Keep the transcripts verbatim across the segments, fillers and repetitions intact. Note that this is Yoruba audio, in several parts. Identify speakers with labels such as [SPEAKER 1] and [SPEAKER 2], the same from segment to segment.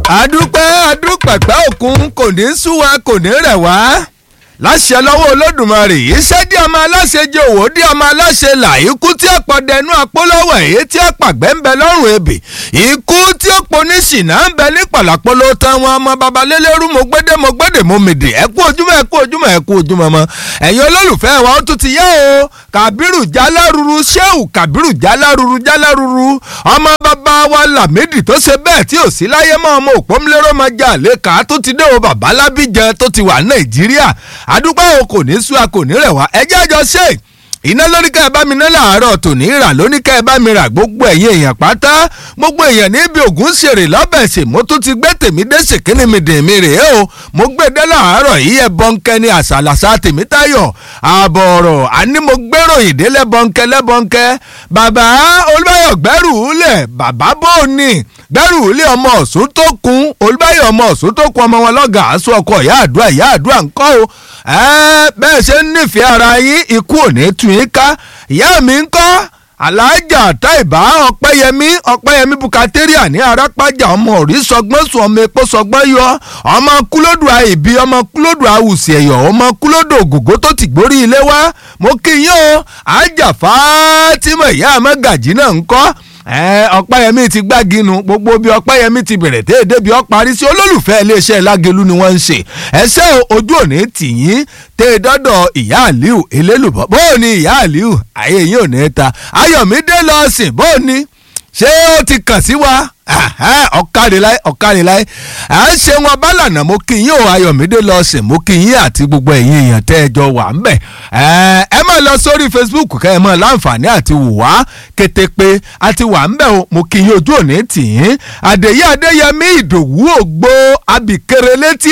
[SPEAKER 1] àdúpẹ́ àdúpẹ̀pẹ́ òkun kò ní sú wa kò ní rẹ̀ wá láṣẹ lọ́wọ́ olódùmarè iṣẹ́ dí ọmọ aláṣẹ jẹ òwò dí ọmọ aláṣẹ là ikú tí ó pọ̀ dẹnu àpólọ́wọ̀ èyí tí ó pàgbẹ́ ń bẹ lọ́rùn ebè ikú tí ó pọ̀ ní ṣìnà ń bẹ ní pàlàpọ̀lọ́ tán wọn ọmọ babalélérú mo gbédè mo gbédè mo mèdè ẹ kú ojúmọ́ ẹ kú ojúmọ́ ẹ kú ojúmọ́ mọ́ ẹ̀yin olólùfẹ́ wa ó tún ti yá o Kàbírù Jálárúrú Ṣéhù Kàbírù Jálárúrú Jálárúrú ọmọ bàbá wa Lámídì tó ṣe bẹ́ẹ̀ tí ò sí láyé mọ́ ọmọ òpómúlérò máa jà lẹ́ka tó ti dé o bàbá lábíjẹ tó ti wà Nàìjíríà àdúpẹ́ o kò ní sú a kò ní rẹ̀ wá ẹjẹ́ àjọ ṣe iná lórí ká ẹ bá mi ná láàárọ̀ tòní rà lóní ká ẹ bá mi rà gbogbo ẹ̀yin èèyàn pátá gbogbo èèyàn níbi ògùn ṣèrè lọ́bẹ̀ ṣe mo tún ti gbé tèmi dé ṣèkínní mi dè mí rèé o mo gbé dé láàárọ̀ yìí ẹ bọ́ńkẹ́ ní àṣàlàṣà Tèmítáyọ̀ ààbọ̀ ọ̀rọ̀ àní mo gbèrò ìdílé bọ́ńkẹ́ lẹ́bọ́ńkẹ́ bàbá Olúbáyọ̀ gbẹ́rù ulẹ̀ bàbá bóòní gbẹ́rù ulẹ̀ ọmọ Ọ̀ṣun tó kun Olúbáyọ̀ ọmọ Ọ̀ṣun tó kun ọmọ wọn lọ́gà aṣọ ọkọ̀ ìyá àdúrà ìyá àdúrà ńkọ́ o bẹ́ẹ̀ ṣe ń nífẹ̀ẹ́ ara yín ikú ò ní tún yín ká ìyá mi ń kọ́ aláàjà Táìbá Ọpẹ́yẹmí Ọpẹ́yẹmí bukateria ní arápájà ọmọ orí sọgbọ́n sùn ọmọ epo sọgbọ́n yọ ọmọ kúlódù àìbí ọmọ kúlódù àwùsì ẹ̀yọ̀ ọmọ kúlódù ògògó tó ti gbórí ilé wá mo kí yín o àjà Fátímọ̀ ìyá àmọ́gàjì náà ń kọ́ Ọpẹ́yẹmí ti gbáginu gbogbo bí Ọpẹ́yẹmí ti bẹ̀rẹ̀ déédéé bí ó parí sí olólùfẹ́ iléeṣẹ́ Lágelú ni wọ́n ń ṣe ẹsẹ̀ ojú òní tìyín tẹ́ dọ́dọ̀ ìyá Àlíù elélùbọ́ bóò ni ìyá Àlíù ayé yín ò ní ta Ayọ̀mídé lọ sìn bóò ni ṣé ó ti kàn sí wa ọ̀kàrìláì ọ̀kàrìláì à ń ṣe wọn bálànà mo kí yín o Ayọ̀mídé lọ sìn mo kí yín àti gbogbo ẹ̀yin èèyàn tẹ́ ẹ jọ wà ń bẹ̀ ẹ máa lọ sórí Facebook kẹ́ ẹ máa láǹfààní àti wò wá kétépé àti wà ń bẹ̀ o mo kí yín ojú òní tì yín Àdèyí Adéyẹmí Ìdòwú Ògbó Abìkéré létí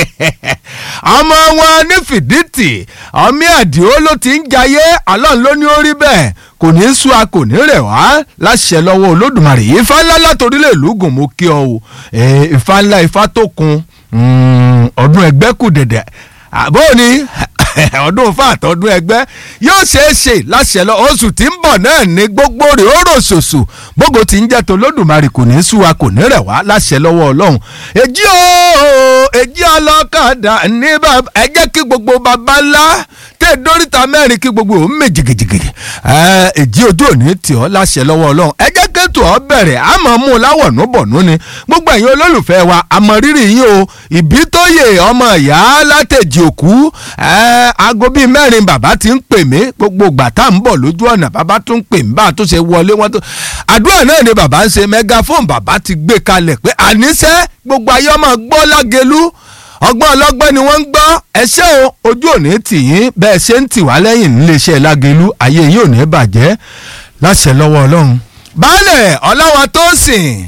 [SPEAKER 1] ọmọ wọn ní Fìdítì ọmí Àdìó ló ti ń jayé Ọlọ́run ló ní ó rí bẹ́ẹ̀ kò ní í sú a kò ní rẹ̀ wá láṣẹ lọ́wọ́ Olódùmarè Ifá ńlá látòrílẹ̀ lùgùn mo kí ọ o Ifá ńlá Ifá tó kun ọdún ẹgbẹ́ kù dẹ̀dẹ̀ àbó ni ọdún fàtọ ọdún ẹgbẹ́ yóò ṣeé ṣe láṣẹ lọ oṣù tí ń bọ̀ náà ní gbogbo rẹ̀ ó rò ṣòṣù gbogbo tí ń jẹ́ tó Olódùmarè kò ní í sú wa kò ní rẹ̀ wá láṣẹ lọ́wọ́ Ọlọ́run èjì ooo èjì ọlọ́kadà ní bàbá ẹ jẹ́ kí gbogbo bàbá ńlá tẹ́ dóríta mẹ́rin kí gbogbo òun méjìgìjìgì èjì ojú òní tì ọ́ láṣẹ lọ́wọ́ Ọlọ́run ẹ jẹ́ kẹ́tù ọ́ bẹ̀rẹ̀ àmọ́ mú láwọ̀ núbọ̀nú ni gbogbo ẹ̀yin olólùfẹ́ wa àmọ́ rírì yín o Ìbítóyè ọmọ ìyá látẹ̀jì òkú aago bíi mẹ́rin bàbá ti ń pè mí gbogbo ìgbà tá à ń bọ̀ lójú ọ̀nà bàbá tún ń pè mí bá a tó ṣe wọlé wọn tó àdúrà náà ni bàbá ń ṣe mẹgàfóònù bàbá ti gbé kalẹ̀ pé àníṣe gbogbo ayé ọmọ gbọ́ Lágelú ọgbọ́n ọlọ́gbọ́n ni wọ́n ń gbọ́ ẹṣẹ́ o ojú òní tì yín bẹ́ẹ̀ ṣe ń tì wá lẹ́yìn níléeṣẹ́ Lágelú ayé yìí ò ní bàjẹ́ láṣẹ lọ́wọ́ Ọlọ́run. baálẹ̀ Ọláwatósìn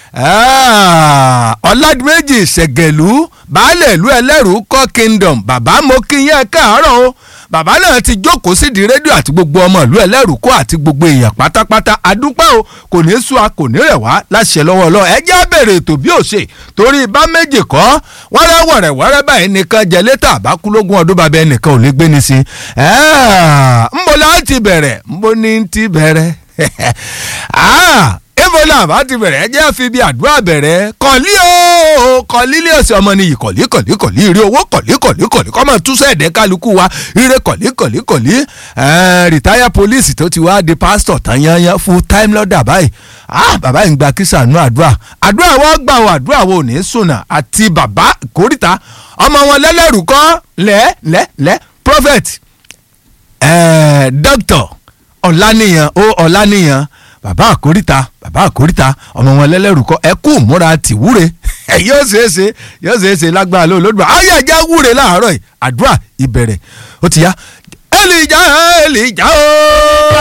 [SPEAKER 1] Ọládìméjì Ṣẹ̀gẹ̀lú baálẹ̀ ìlú Ẹlẹ́rú kọ́ kingdom bàbá mo kí yín ẹ káàárọ̀ o bàbá náà ti jókòó sídìí rédíò àti gbogbo ọmọ ìlú Ẹlẹ́rú kó àti gbogbo èèyàn pátápátá adúpẹ́ o kò ní sú a kò ní rẹ̀ wá láṣẹ lọ́wọ́ Ọlọ́run ẹ jẹ́ bẹ̀rẹ̀ ètò bí ó ṣe torí bá méjì kọ́ wẹ́rẹ́ wẹ̀rẹ̀ wẹ́rẹ́ báyìí nìkan jẹ létà àbákúlógún ọdún bàbá ẹnìkan ò lè gbé ní sí ńbọ láti bẹ̀rẹ̀ ńbọ ní ti bẹ̀rẹ̀ ebola àbá ti bẹ̀rẹ̀ ẹ jẹ́ fi bí àdúrà bẹ̀rẹ̀ kọ̀lí o kọ̀lí lé ọ̀sẹ̀ ọmọ nìyí kọ̀lí kọ̀lí kọ̀lí ire owó kọ̀lí kọ̀lí kọ̀lí kọ́ máa túnṣẹ́ ẹ̀dẹ́ kálukú wa ire kọ̀lí kọ̀lí kọ̀lí rìtáyà pólíìsì tó ti wá di pásítọ̀ tán yányán full time lọ́dà báyìí bàbá yìí ń gba kísà nú àdúrà àdúrà wọ́n gbà wọ́n àdúrà wo ò ní sùnà àti bàbá kórìtà ọmọ wọn lẹ́lẹ́rù kọ́ lẹ́ lẹ́ lẹ́ prophet doctor ọ̀lànìyàn ó ọ̀lànìyàn bàbá àkóríta bàbá àkóríta ọmọ wọn lẹ́lẹ́rù kọ́ ẹ kú múra tìwúre ẹ yóò ṣeé ṣe yóò ṣeé ṣe lágbára lóò lódùbà ayé ẹja wúre láàárọ̀ yìí àdúrà ìbẹ̀rẹ̀ ó ti yá Èlìjà Èlìjà ooo.